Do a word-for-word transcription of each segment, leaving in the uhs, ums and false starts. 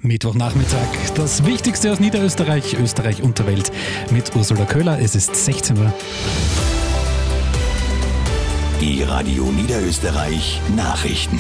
Mittwochnachmittag. Das Wichtigste aus Niederösterreich, Österreich und der Welt mit Ursula Köhler. Es ist sechzehn Uhr. Die Radio Niederösterreich Nachrichten.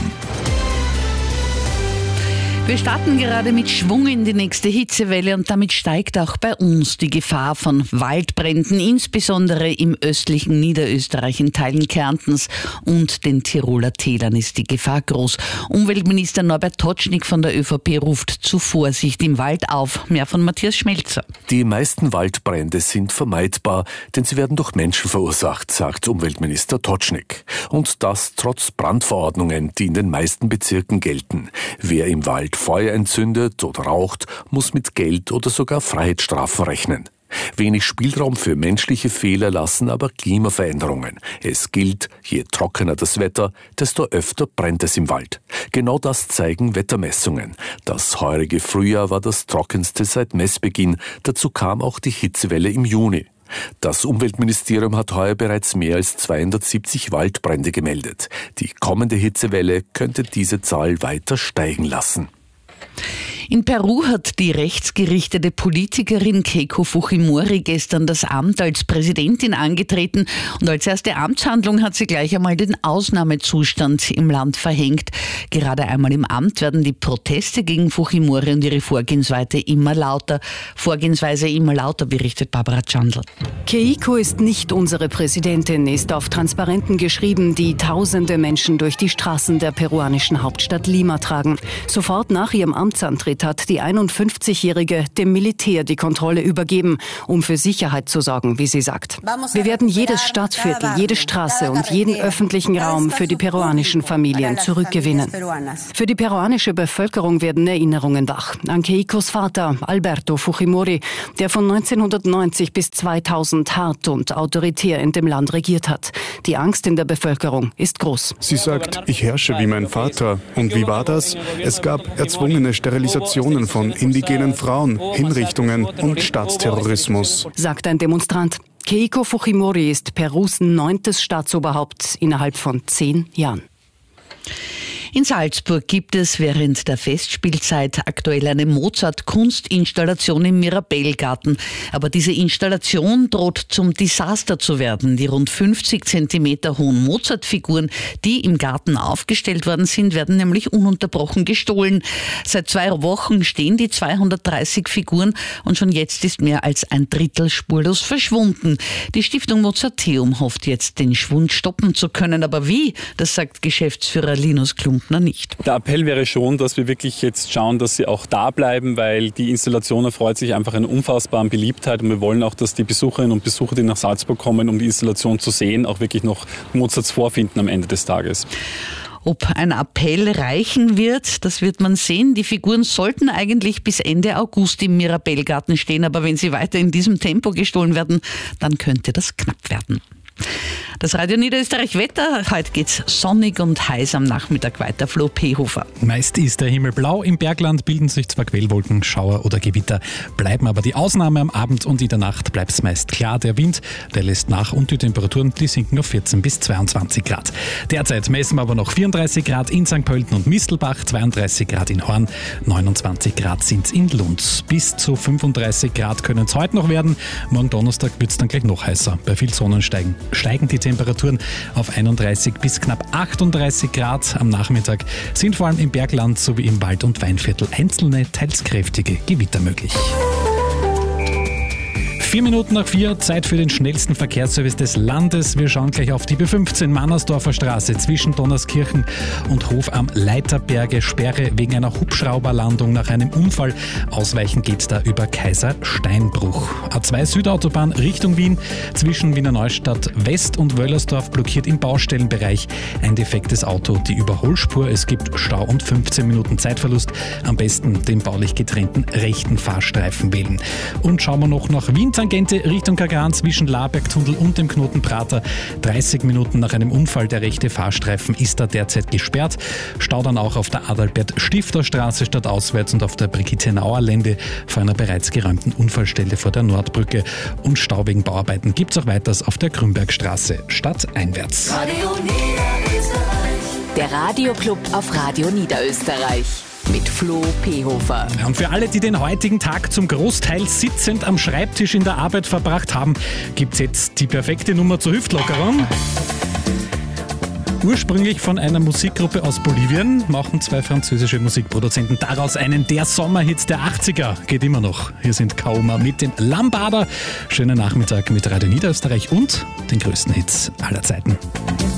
Wir starten gerade mit Schwung in die nächste Hitzewelle und damit steigt auch bei uns die Gefahr von Waldbränden, insbesondere im östlichen Niederösterreich, in Teilen Kärntens und den Tiroler Tälern ist die Gefahr groß. Umweltminister Norbert Totschnig von der ÖVP ruft zu Vorsicht im Wald auf. Mehr von Matthias Schmelzer. Die meisten Waldbrände sind vermeidbar, denn sie werden durch Menschen verursacht, sagt Umweltminister Totschnig. Und das trotz Brandverordnungen, die in den meisten Bezirken gelten. Wer im Wald Feuer entzündet oder raucht, muss mit Geld oder sogar Freiheitsstrafen rechnen. Wenig Spielraum für menschliche Fehler lassen aber Klimaveränderungen. Es gilt, je trockener das Wetter, desto öfter brennt es im Wald. Genau das zeigen Wettermessungen. Das heurige Frühjahr war das trockenste seit Messbeginn. Dazu kam auch die Hitzewelle im Juni. Das Umweltministerium hat heuer bereits mehr als zweihundertsiebzig Waldbrände gemeldet. Die kommende Hitzewelle könnte diese Zahl weiter steigen lassen. In Peru hat die rechtsgerichtete Politikerin Keiko Fujimori gestern das Amt als Präsidentin angetreten und als erste Amtshandlung hat sie gleich einmal den Ausnahmezustand im Land verhängt. Gerade einmal im Amt werden die Proteste gegen Fujimori und ihre Vorgehensweise immer lauter. Vorgehensweise immer lauter, berichtet Barbara Chandl. Keiko ist nicht unsere Präsidentin, ist auf Transparenten geschrieben, die tausende Menschen durch die Straßen der peruanischen Hauptstadt Lima tragen. Sofort nach ihrem Amtsantritt hat die einundfünfzigjährige dem Militär die Kontrolle übergeben, um für Sicherheit zu sorgen, wie sie sagt. Wir werden jedes Stadtviertel, jede Straße und jeden öffentlichen Raum für die peruanischen Familien zurückgewinnen. Für die peruanische Bevölkerung werden Erinnerungen wach an Keikos Vater, Alberto Fujimori, der von neunzehnhundertneunzig bis zweitausend hart und autoritär in dem Land regiert hat. Die Angst in der Bevölkerung ist groß. Sie sagt, ich herrsche wie mein Vater. Und wie war das? Es gab erzwungene Sterilisationen von indigenen Frauen, Hinrichtungen und Staatsterrorismus, sagt ein Demonstrant. Keiko Fujimori ist Perus neuntes Staatsoberhaupt innerhalb von zehn Jahren. In Salzburg gibt es während der Festspielzeit aktuell eine Mozart-Kunstinstallation im Mirabellgarten. Aber diese Installation droht zum Desaster zu werden. Die rund fünfzig Zentimeter hohen Mozart-Figuren, die im Garten aufgestellt worden sind, werden nämlich ununterbrochen gestohlen. Seit zwei Wochen stehen die zweihundertdreißig Figuren und schon jetzt ist mehr als ein Drittel spurlos verschwunden. Die Stiftung Mozarteum hofft jetzt, den Schwund stoppen zu können. Aber wie? Das sagt Geschäftsführer Linus Klumpner nicht. Der Appell wäre schon, dass wir wirklich jetzt schauen, dass sie auch da bleiben, weil die Installation erfreut sich einfach einer unfassbaren Beliebtheit und wir wollen auch, dass die Besucherinnen und Besucher, die nach Salzburg kommen, um die Installation zu sehen, auch wirklich noch Mozarts vorfinden am Ende des Tages. Ob ein Appell reichen wird, das wird man sehen. Die Figuren sollten eigentlich bis Ende August im Mirabellgarten stehen, aber wenn sie weiter in diesem Tempo gestohlen werden, dann könnte das knapp werden. Das Radio Niederösterreich Wetter. Heute geht's sonnig und heiß am Nachmittag weiter. Flo Pehofer. Meist ist der Himmel blau. Im Bergland bilden sich zwar Quellwolken, Schauer oder Gewitter, bleiben aber die Ausnahme. Am Abend und in der Nacht bleibt es meist klar. Der Wind, der lässt nach und die Temperaturen, die sinken auf vierzehn bis zweiundzwanzig Grad. Derzeit messen wir aber noch vierunddreißig Grad in Sankt Pölten und Mistelbach, zweiunddreißig Grad in Horn, neunundzwanzig Grad sind es in Lunds. Bis zu fünfunddreißig Grad können es heute noch werden. Morgen Donnerstag wird es dann gleich noch heißer. Bei viel Sonnensteigen steigen die Temperaturen auf einunddreißig bis knapp achtunddreißig Grad. Am Nachmittag sind vor allem im Bergland sowie im Wald- und Weinviertel einzelne, teils kräftige Gewitter möglich. Vier Minuten nach vier, Zeit für den schnellsten Verkehrsservice des Landes. Wir schauen gleich auf die B fünfzehn Mannersdorfer Straße zwischen Donnerskirchen und Hof am Leiterberge. Sperre wegen einer Hubschrauberlandung nach einem Unfall. Ausweichen geht da über Kaisersteinbruch. A zwei Südautobahn Richtung Wien zwischen Wiener Neustadt West und Wöllersdorf blockiert im Baustellenbereich ein defektes Auto die Überholspur. Es gibt Stau und fünfzehn Minuten Zeitverlust. Am besten den baulich getrennten rechten Fahrstreifen wählen. Und schauen wir noch nach Wien. Tangente Richtung Kagran zwischen Labergtunnel und dem Knoten Prater. dreißig Minuten nach einem Unfall. Der rechte Fahrstreifen ist da derzeit gesperrt. Stau dann auch auf der Adalbert-Stifter-Straße stadtauswärts und auf der Brigitte-Nauer-Lände vor einer bereits geräumten Unfallstelle vor der Nordbrücke. Und Stau wegen Bauarbeiten gibt es auch weiters auf der Grünbergstraße stadteinwärts. Radio Niederösterreich. Der Radioclub auf Radio Niederösterreich. mit Flo Pehofer. Und für alle, die den heutigen Tag zum Großteil sitzend am Schreibtisch in der Arbeit verbracht haben, gibt es jetzt die perfekte Nummer zur Hüftlockerung. Ursprünglich von einer Musikgruppe aus Bolivien machen zwei französische Musikproduzenten daraus einen der Sommerhits der achtziger. Geht immer noch. Hier sind Kauma mit dem Lambada. Schönen Nachmittag mit Radio Niederösterreich und den größten Hits aller Zeiten.